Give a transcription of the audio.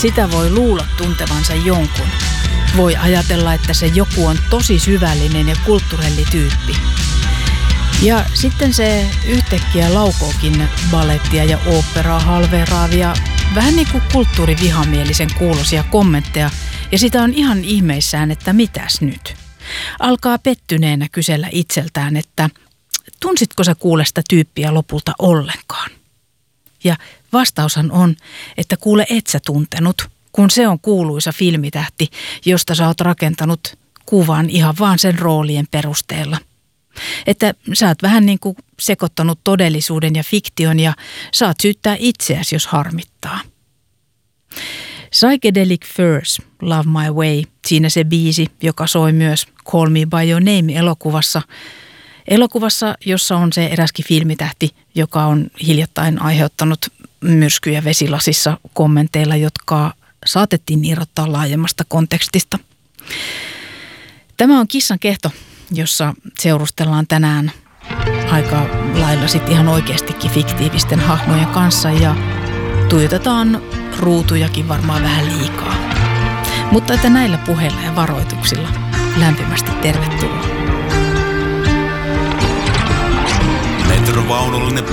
Sitä voi luulla tuntevansa jonkun. Voi ajatella, että se joku on tosi syvällinen ja kulttuurellityyppi. Ja sitten se yhtäkkiä laukookin ballettia ja oopperaa halveeraavia, vähän niin kuin kulttuurivihamielisen kuulosia kommentteja, ja sitä on ihan ihmeissään, että mitäs nyt. Alkaa pettyneenä kysellä itseltään, että tunsitko sä kuule sitä tyyppiä lopulta ollenkaan? Ja vastaushan on, että kuule et sä tuntenut, kun se on kuuluisa filmitähti, josta sä oot rakentanut kuvan ihan vaan sen roolien perusteella. Että sä oot vähän niin kuin sekoittanut todellisuuden ja fiktion ja saat syyttää itseäsi, jos harmittaa. Psychedelic Furs, Love My Way, siinä se biisi, joka soi myös Call Me By Your Name-elokuvassa. Elokuvassa, jossa on se eräskin filmitähti, joka on hiljattain aiheuttanut myrskyjä vesilasissa kommenteilla, jotka saatettiin irrottaa laajemmasta kontekstista. Tämä on Kissan kehto, jossa seurustellaan tänään aika lailla sitten ihan oikeastikin fiktiivisten hahmojen kanssa ja tuijotetaan ruutujakin varmaan vähän liikaa. Mutta että näillä puheilla ja varoituksilla lämpimästi tervetuloa. Metrovaunullinen